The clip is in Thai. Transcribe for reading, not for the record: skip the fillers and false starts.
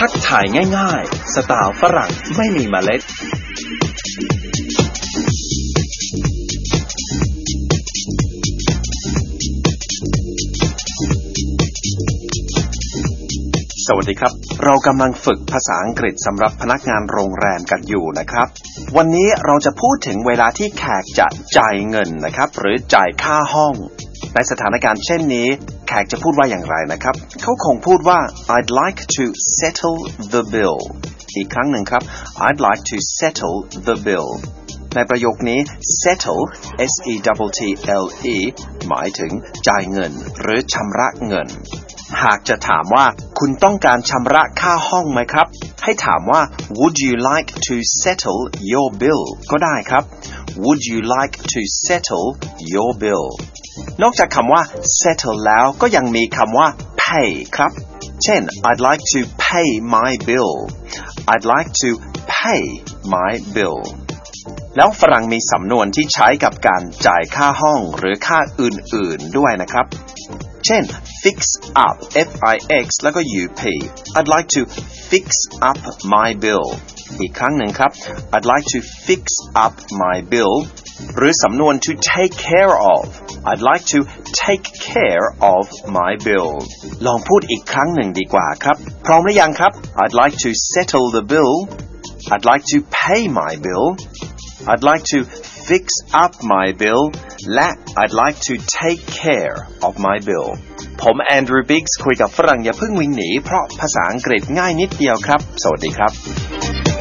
ทักทายง่ายๆสไตล์ฝรั่งไม่มีเมล็ดสวัสดีครับเรากำลังฝึกภาษาอังกฤษสำหรับพนักงานโรงแรมกันอยู่นะครับวันนี้เราจะพูดถึงเวลาที่แขกจะจ่ายเงินนะครับหรือจ่ายค่าห้องในสถานการณ์เช่นนี้แขกจะพูดว่าอย่างไรนะครับเขาคงพูดว่า I'd like to settle the bill อีกครั้งหนึ่งครับ I'd like to settle the bill ในประโยคนี้ settle S-E-T-T-L-E หมายถึงจ่ายเงินหรือชำระเงินหากจะถามว่าคุณต้องการชำระค่าห้องไหมครับให้ถามว่า Would you like to settle your bill ก็ได้ครับ Would you like to settle your bill นอกจากคำว่า settle แล้วก็ยังมีคำว่า pay ครับเช่น I'd like to pay my bill I'd like to pay my bill แล้วฝรั่งมีสำนวนที่ใช้กับการจ่ายค่าห้องหรือค่าอื่นๆด้วยนะครับเช่น fix up F-I-X แล้วก็ U-P I'd like to fix up my bill อีกครั้งหนึ่งครับ I'd like to fix up my bill หรือสำนวน to take care of I'd like to take care of my bill ลองพูดอีกครั้งหนึ่งดีกว่าครับพร้อมหรือยังครับ I'd like to settle the bill I'd like to pay my bill I'd like to fix up my bill และ I'd like to take care of my bill ผมแอนดรูว์ บิกส์คุยกับฝรั่งอย่าเพิ่งวิ่งหนีเพราะภาษาอังกฤษง่ายนิดเดียวครับสวัสดีครับ